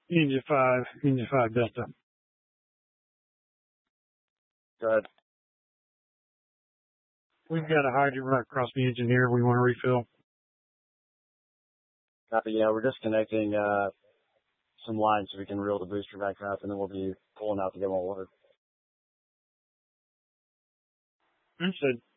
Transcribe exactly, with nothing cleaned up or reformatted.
Engine five, Engine five Delta. Go ahead. We've got a hydrant right across the engine here. We want to refill. Copy. Yeah, we're disconnecting uh, some lines so we can reel the booster back up, and then we'll be pulling out to get more water. Understood.